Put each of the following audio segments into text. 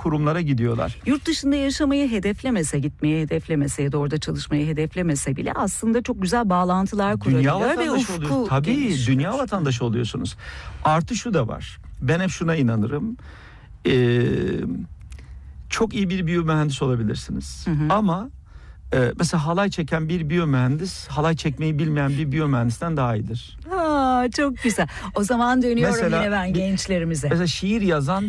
kurumlara gidiyorlar. Yurt dışında yaşamayı hedeflemese, gitmeyi hedeflemese ya da orada çalışmayı hedeflemese bile aslında çok güzel bağlantılar kurabiliyor ve ufku tabii genişliyor. dünya vatandaşı oluyorsunuz. Artı şu da var. Ben hep şuna inanırım. Çok iyi bir biyomühendis olabilirsiniz. Ama mesela halay çeken bir biyomühendis halay çekmeyi bilmeyen bir biyomühendisten daha iyidir. Çok güzel. O zaman dönüyorum mesela, yine ben gençlerimize. Mesela şiir yazan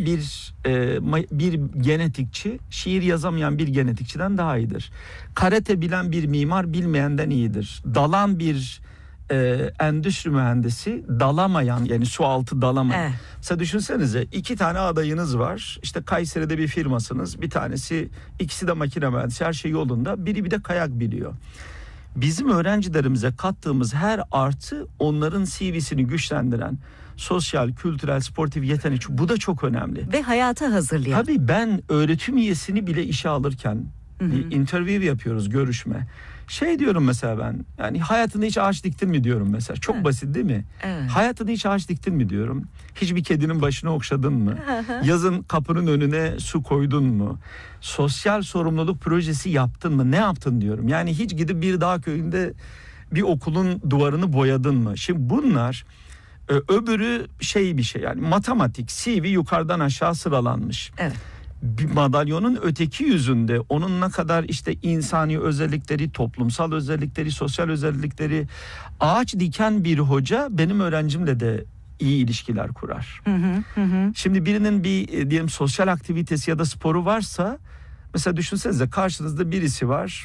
bir genetikçi şiir yazamayan bir genetikçiden daha iyidir. Karate bilen bir mimar bilmeyenden iyidir. Dalan bir endüstri mühendisi dalamayan, yani su altı dalamayan. Evet. Mesela düşünsenize 2 tane adayınız var. İşte Kayseri'de bir firmasınız. Bir tanesi, ikisi de makine mühendisi, her şey yolunda. Biri bir de kayak biliyor. Bizim öğrencilerimize kattığımız her artı onların CV'sini güçlendiren, sosyal, kültürel, sportif yetenek, bu da çok önemli. Ve hayata hazırlayan. Tabii ben öğretim üyesini bile işe alırken interview yapıyoruz, görüşme. Şey diyorum mesela ben, yani hayatında hiç ağaç diktin mi diyorum mesela. Çok basit değil mi? Evet. Hayatında hiç ağaç diktin mi diyorum. Hiçbir kedinin başını okşadın mı? Yazın kapının önüne su koydun mu? Sosyal sorumluluk projesi yaptın mı? Ne yaptın diyorum. Yani hiç gidip bir dağ köyünde bir okulun duvarını boyadın mı? Şimdi bunlar, öbürü bir şey yani matematik, CV yukarıdan aşağı sıralanmış. Evet. Bir madalyonun öteki yüzünde onun ne kadar işte insani özellikleri, toplumsal özellikleri, sosyal özellikleri, ağaç diken bir hoca benim öğrencimle de iyi ilişkiler kurar. Şimdi birinin bir diyelim sosyal aktivitesi ya da sporu varsa, mesela düşünsenize karşınızda birisi var,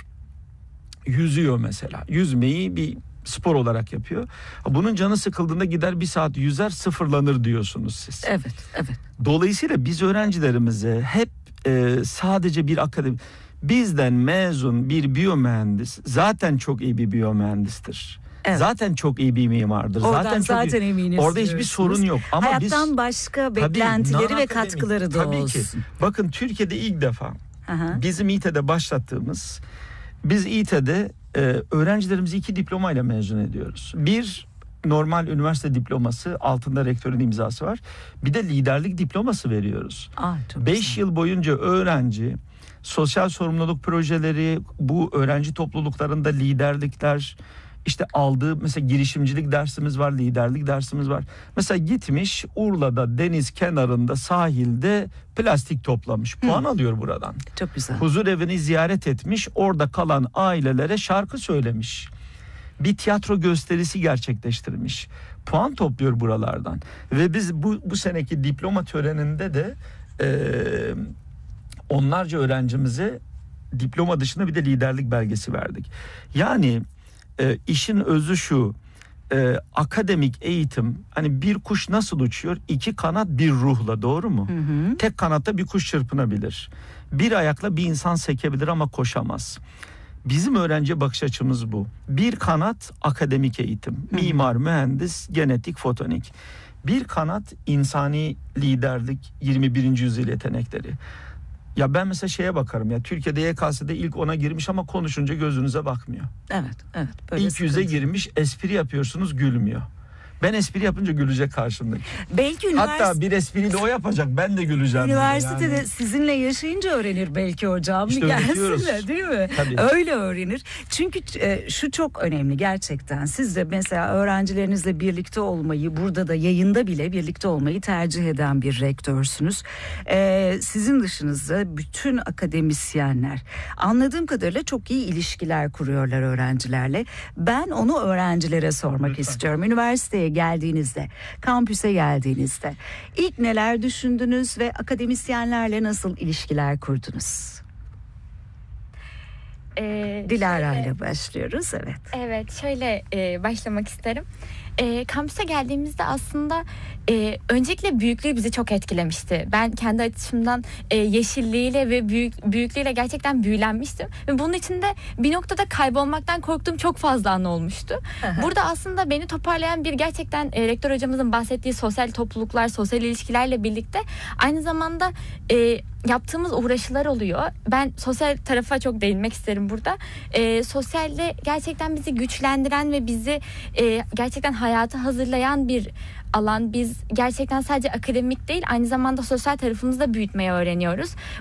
yüzüyor mesela. Yüzmeyi bir spor olarak yapıyor. Bunun canı sıkıldığında gider 1 saat yüzer, sıfırlanır diyorsunuz siz. Evet, evet. Dolayısıyla biz öğrencilerimize hep sadece bir akademi, bizden mezun bir biyomühendis zaten çok iyi bir biyomühendistir. Evet. Zaten çok iyi bir mimardır. Oradan zaten eminiz. Orada hiçbir sorun yok. Ama hayattan başka beklentileri ve katkıları da tabii olsun. Ki. Bakın Türkiye'de ilk defa bizim İİTE'de başlattığımız, biz İİTE'de öğrencilerimizi 2 diplomayla mezun ediyoruz. Bir, normal üniversite diploması, altında rektörün imzası var. Bir de liderlik diploması veriyoruz. 5 yıl boyunca öğrenci sosyal sorumluluk projeleri, bu öğrenci topluluklarında liderlikler, işte aldığı mesela girişimcilik dersimiz var, liderlik dersimiz var. Mesela gitmiş Urla'da deniz kenarında sahilde plastik toplamış. Puan alıyor buradan. Çok güzel. Huzur evini ziyaret etmiş, orada kalan ailelere şarkı söylemiş. Bir tiyatro gösterisi gerçekleştirmiş. Puan topluyor buralardan. Ve biz bu seneki diploma töreninde de onlarca öğrencimize diploma dışında bir de liderlik belgesi verdik. Yani işin özü şu, akademik eğitim, hani bir kuş nasıl uçuyor? 2 kanat bir ruhla, doğru mu? Tek kanatta bir kuş çırpınabilir. Bir ayakla bir insan sekebilir ama koşamaz. Bizim öğrenci bakış açımız bu. Bir kanat akademik eğitim, mimar, mühendis, genetik, fotonik. Bir kanat insani liderlik, 21. yüzyıl yetenekleri. Ya ben mesela şeye bakarım, ya Türkiye'de YKS'de ilk 10'a girmiş ama konuşunca gözünüze bakmıyor. Evet. Böyle İlk 100'e girmiş, espri yapıyorsunuz, gülmüyor. Ben espri yapınca gülecek karşımdaki. Belki hatta bir espriyi de o yapacak, ben de güleceğim. Üniversitede yani. Sizinle yaşayınca öğrenir belki hocam. İşte gelsinler, değil mi? Tabii. Öyle öğrenir. Çünkü şu çok önemli gerçekten. Siz de mesela öğrencilerinizle birlikte olmayı, burada da yayında bile birlikte olmayı tercih eden bir rektörsünüz. Sizin dışınızda bütün akademisyenler anladığım kadarıyla çok iyi ilişkiler kuruyorlar öğrencilerle. Ben onu öğrencilere sormak istiyorum. Üniversiteye geldiğinizde, kampüse geldiğinizde ilk neler düşündünüz ve akademisyenlerle nasıl ilişkiler kurdunuz? Dilara ile başlıyoruz, evet. Evet, şöyle başlamak isterim. Kampüse geldiğimizde aslında öncelikle büyüklüğü bizi çok etkilemişti. Ben kendi açımdan yeşilliğiyle ve büyüklüğüyle gerçekten büyülenmiştim. Ve bunun içinde bir noktada kaybolmaktan korktuğum çok fazla an olmuştu. Burada aslında beni toparlayan bir gerçekten rektör hocamızın bahsettiği sosyal topluluklar, sosyal ilişkilerle birlikte aynı zamanda yaptığımız uğraşılar oluyor. Ben sosyal tarafa çok değinmek isterim burada. Sosyalde gerçekten bizi güçlendiren ve bizi gerçekten hayata hazırlayan bir alan. Biz gerçekten sadece akademik değil, aynı zamanda sosyal tarafımızı da büyütmeyi öğreniyoruz.